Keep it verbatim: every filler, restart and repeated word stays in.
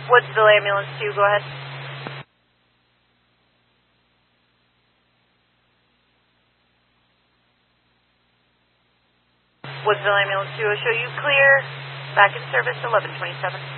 Woodsville Ambulance two, go ahead. Woodsville Ambulance two, will show you clear. Back in service eleven twenty-seven.